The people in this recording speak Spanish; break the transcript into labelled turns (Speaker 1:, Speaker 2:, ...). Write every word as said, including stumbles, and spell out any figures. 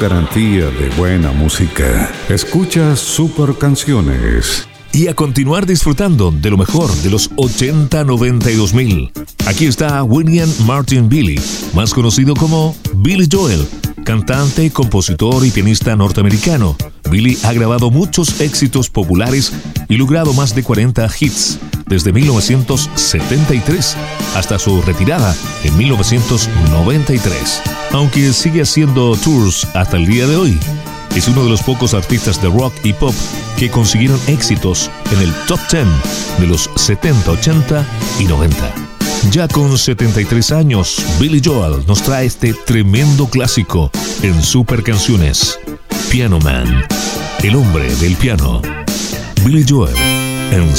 Speaker 1: garantía de buena música. Escucha Super Canciones.
Speaker 2: Y a continuar disfrutando de lo mejor de los ochenta, noventa y dos mil. Aquí está William Martin Billy, más conocido como Billy Joel, cantante, compositor y pianista norteamericano. Billy ha grabado muchos éxitos populares y logrado más de cuarenta hits desde mil novecientos setenta y tres hasta su retirada en mil novecientos noventa y tres, aunque sigue haciendo tours hasta el día de hoy. Es uno de los pocos artistas de rock y pop que consiguieron éxitos en el top diez de los setenta, ochenta y noventa. Ya con setenta y tres años, Billy Joel nos trae este tremendo clásico en Super Canciones. Piano Man, el hombre del piano. Billy Joel en